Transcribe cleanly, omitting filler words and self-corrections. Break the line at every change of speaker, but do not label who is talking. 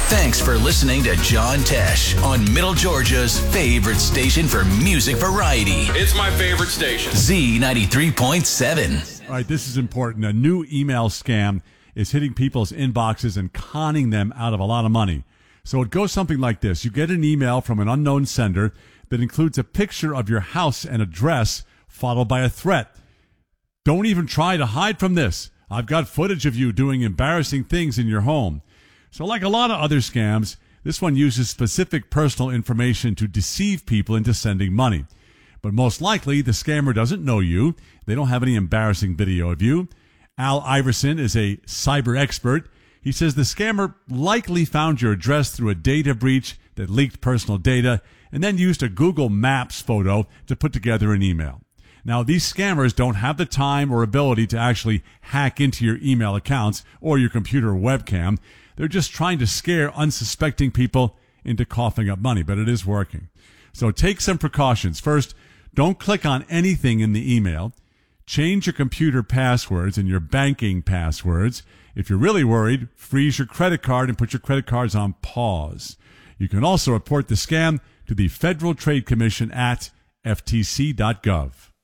Thanks for listening to John Tesh on Middle Georgia's favorite station for music variety.
It's my favorite station.
Z93.7.
All right, this is important. A new email scam is hitting people's inboxes and conning them out of a lot of money. So it goes something like this. You get an email from an unknown sender that includes a picture of your house and address, followed by a threat. Don't even try to hide from this. I've got footage of you doing embarrassing things in your home. So like a lot of other scams, this one uses specific personal information to deceive people into sending money. But most likely, the scammer doesn't know you. They don't have any embarrassing video of you. Al Iverson is a cyber expert. He says the scammer likely found your address through a data breach that leaked personal data and then used a Google Maps photo to put together an email. Now, these scammers don't have the time or ability to actually hack into your email accounts or your computer or webcam. They're just trying to scare unsuspecting people into coughing up money, but it is working. So take some precautions. First, don't click on anything in the email. Change your computer passwords and your banking passwords. If you're really worried, freeze your credit card and put your credit cards on pause. You can also report the scam to the Federal Trade Commission at ftc.gov.